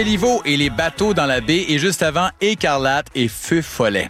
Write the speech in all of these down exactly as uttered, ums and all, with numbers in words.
Béliveau et les bateaux dans la baie et juste avant, Écarlate et Feu follet.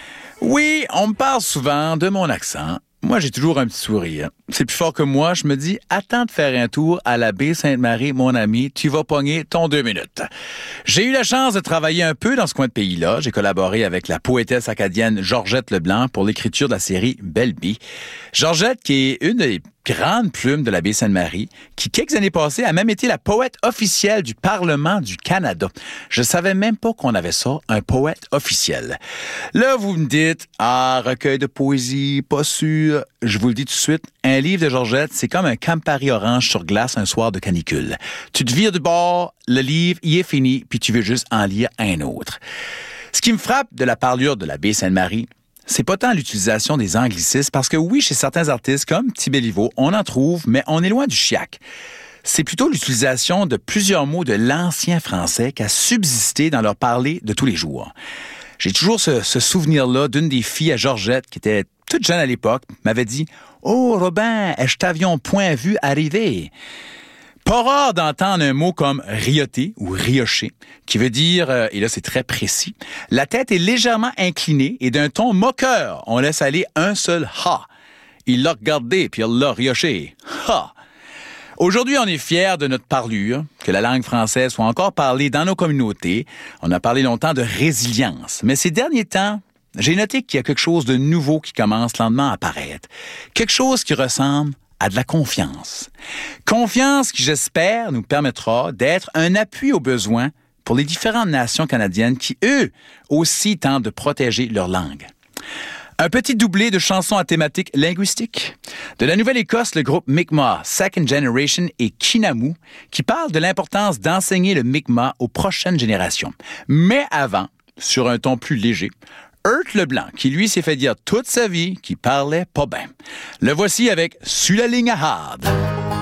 Oui, on me parle souvent de mon accent. Moi, j'ai toujours un petit sourire. C'est plus fort que moi. Je me dis, attends de faire un tour à la baie Sainte-Marie, mon ami. Tu vas pogner ton deux minutes. J'ai eu la chance de travailler un peu dans ce coin de pays-là. J'ai collaboré avec la poétesse acadienne Georgette Leblanc pour l'écriture de la série Belle Bee. Georgette, qui est une des grandes plumes de la baie Sainte-Marie, qui, quelques années passées, a même été la poète officielle du Parlement du Canada. Je savais même pas qu'on avait ça, un poète officiel. Là, vous me dites, ah, recueil de poésie, pas sûr. Je vous le dis tout de suite, un livre de Georgette, c'est comme un Campari orange sur glace un soir de canicule. Tu te vires du bord, le livre, il est fini, puis tu veux juste en lire un autre. Ce qui me frappe de la parlure de la baie Sainte-Marie, c'est pas tant l'utilisation des anglicismes, parce que oui, chez certains artistes comme Petit Béliveau, on en trouve, mais on est loin du chiac. C'est plutôt l'utilisation de plusieurs mots de l'ancien français qui a subsisté dans leur parler de tous les jours. J'ai toujours ce, ce souvenir-là d'une des filles à Georgette, qui était toute jeune à l'époque, m'avait dit « Oh, Robin, je t'avions point vu arriver ». Pas rare d'entendre un mot comme « rioter » ou « riocher », qui veut dire, euh, et là c'est très précis, la tête est légèrement inclinée et d'un ton moqueur, on laisse aller un seul « ha ». Il l'a regardé puis il l'a rioché. Ha! Aujourd'hui, on est fiers de notre parlure, que la langue française soit encore parlée dans nos communautés. On a parlé longtemps de résilience, mais ces derniers temps, j'ai noté qu'il y a quelque chose de nouveau qui commence lentement à apparaître. Quelque chose qui ressemble à de la confiance. Confiance qui, j'espère, nous permettra d'être un appui aux besoins pour les différentes nations canadiennes qui, eux, aussi tentent de protéger leur langue. Un petit doublé de chansons à thématique linguistique. De la Nouvelle-Écosse, le groupe Mi'kmaq, Second Generation et Kinamu, qui parle de l'importance d'enseigner le Mi'kmaq aux prochaines générations. Mais avant, sur un ton plus léger, Hurt Leblanc, qui lui s'est fait dire toute sa vie qu'il parlait pas bien. Le voici avec « Sur la ligne à hard ».